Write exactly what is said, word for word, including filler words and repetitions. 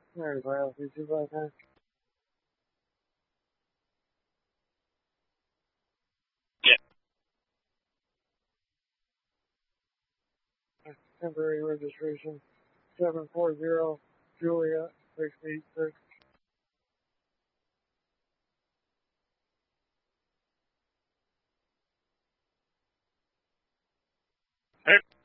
There's my L C two five nine. Temporary registration seven four zero Julia six eight six. Hey.